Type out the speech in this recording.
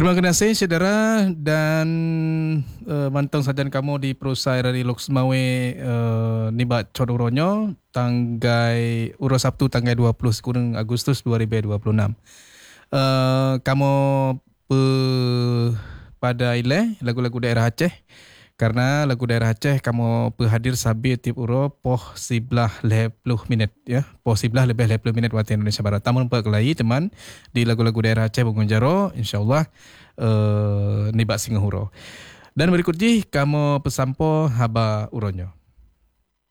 Terima kasih saudara dan mantang sajan kamu di Perusai dari Loksmawe Nibat Codoronyo tanggai Uro Sabtu tanggai 20 kurang Agustus 2026. Kamu pada ile lagu-lagu daerah Aceh karena lagu daerah Aceh kamu hadir sabi tip uro poh 11 minit ya. Poh 11 lebih 20 minit waktu Indonesia Barat. Tamun kelai teman di lagu-lagu daerah Aceh Bungunjaro insyaallah nibak Singahuro. Dan berikut ji kamu pesampo haba uronyo.